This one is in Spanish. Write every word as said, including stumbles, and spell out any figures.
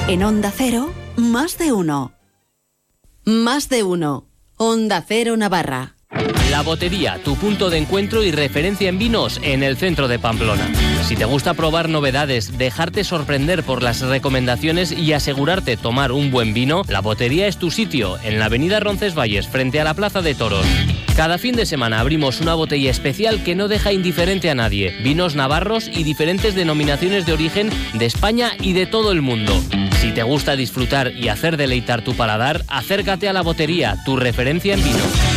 En Onda Cero, más de uno. Más de uno. Onda Cero Navarra. La Botería, tu punto de encuentro y referencia en vinos en el centro de Pamplona. Si te gusta probar novedades, dejarte sorprender por las recomendaciones y asegurarte tomar un buen vino, La Botería es tu sitio, en la avenida Roncesvalles, frente a la Plaza de Toros. Cada fin de semana abrimos una botella especial que no deja indiferente a nadie. Vinos navarros y diferentes denominaciones de origen de España y de todo el mundo. Si te gusta disfrutar y hacer deleitar tu paladar, acércate a La Botería, tu referencia en vino.